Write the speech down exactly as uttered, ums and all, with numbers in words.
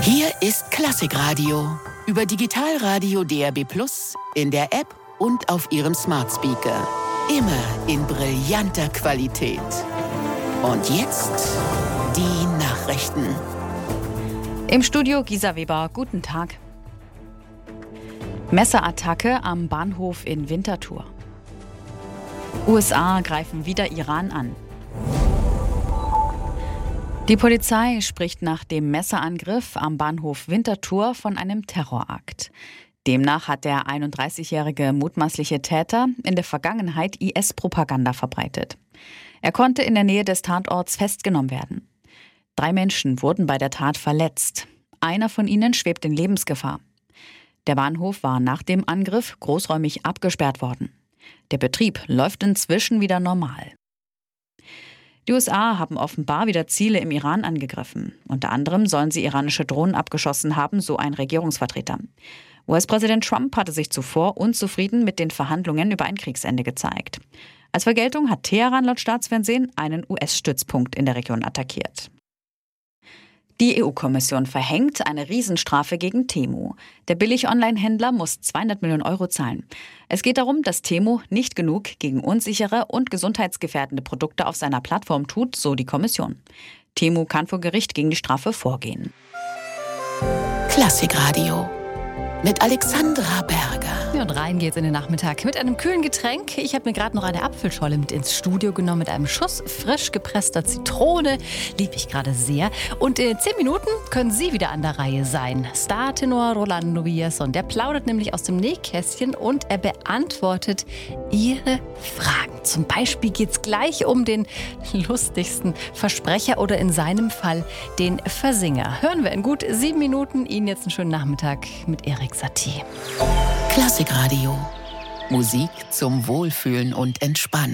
Hier ist Klassikradio. Über Digitalradio D A B plus, in der App und auf Ihrem Smart Speaker. Immer in brillanter Qualität. Und jetzt die Nachrichten. Im Studio Gisa Weber, guten Tag. Messerattacke am Bahnhof in Winterthur. U S A greifen wieder Iran an. Die Polizei spricht nach dem Messerangriff am Bahnhof Winterthur von einem Terrorakt. Demnach hat der einunddreißigjährige mutmaßliche Täter in der Vergangenheit I S-Propaganda verbreitet. Er konnte in der Nähe des Tatorts festgenommen werden. Drei Menschen wurden bei der Tat verletzt. Einer von ihnen schwebt in Lebensgefahr. Der Bahnhof war nach dem Angriff großräumig abgesperrt worden. Der Betrieb läuft inzwischen wieder normal. Die U S A haben offenbar wieder Ziele im Iran angegriffen. Unter anderem sollen sie iranische Drohnen abgeschossen haben, so ein Regierungsvertreter. U S-Präsident Trump hatte sich zuvor unzufrieden mit den Verhandlungen über ein Kriegsende gezeigt. Als Vergeltung hat Teheran laut Staatsfernsehen einen U S-Stützpunkt in der Region attackiert. Die E U-Kommission verhängt eine Riesenstrafe gegen Temu. Der Billig-Online-Händler muss zweihundert Millionen Euro zahlen. Es geht darum, dass Temu nicht genug gegen unsichere und gesundheitsgefährdende Produkte auf seiner Plattform tut, so die Kommission. Temu kann vor Gericht gegen die Strafe vorgehen. Klassikradio mit Alexandra Berger. Ja, und rein geht's in den Nachmittag mit einem kühlen Getränk. Ich habe mir gerade noch eine Apfelscholle mit ins Studio genommen mit einem Schuss frisch gepresster Zitrone. Liebe ich gerade sehr. Und in zehn Minuten können Sie wieder an der Reihe sein. Startenor Rolando Villazón, der plaudert nämlich aus dem Nähkästchen und er beantwortet Ihre Fragen. Zum Beispiel geht's gleich um den lustigsten Versprecher oder in seinem Fall den Versinger. Hören wir in gut sieben Minuten. Ihnen jetzt einen schönen Nachmittag mit Erik Satie. Klassikradio. Musik zum Wohlfühlen und Entspannen.